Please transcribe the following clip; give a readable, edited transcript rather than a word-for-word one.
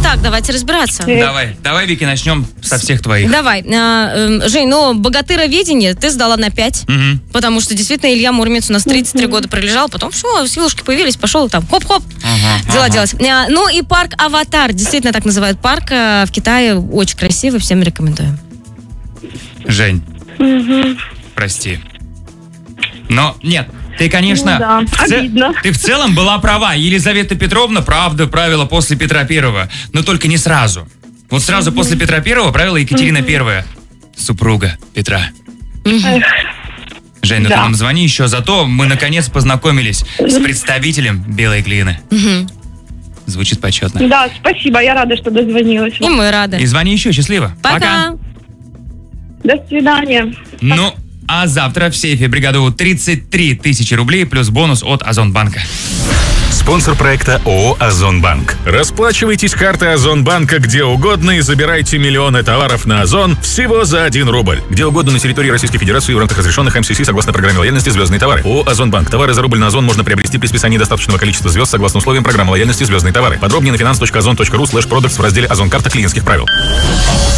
Так, давайте разбираться. Давай, Вики, начнем со всех твоих. Давай. Жень, богатыроведение ты сдала на 5, потому что действительно Илья Муромец у нас 33 года пролежал, потом все, силушки появились, пошел там хоп-хоп, дела делать. Ну и парк Аватар, действительно так называют парк в Китае, очень красивый, всем рекомендую. Жень, прости. Но нет, ты, конечно, ты в целом была права. Елизавета Петровна, правда, правила после Петра Первого, но только не сразу. Вот сразу после Петра Первого правила Екатерина Первая, супруга Петра. Жень, ты нам звони еще, зато мы наконец познакомились с представителем белой глины. Звучит почетно. Да, спасибо, я рада, что дозвонилась. И мы рады. И звони еще, счастливо. Пока. До свидания. Ну, а завтра в сейфе бригаду 33 тысячи рублей плюс бонус от Озонбанка. Спонсор проекта ООО «Озонбанк». Расплачивайтесь картой Озонбанка где угодно и забирайте миллионы товаров на Озон всего за 1 рубль. Где угодно на территории Российской Федерации в рамках разрешенных МСС согласно программе лояльности «Звездные товары». ООО «Озонбанк». Товары за рубль на Озон можно приобрести при списании достаточного количества звезд согласно условиям программы лояльности «Звездные товары». Подробнее на finance.ozon.ru/products в разделе «Озон. Карта клиентских правил».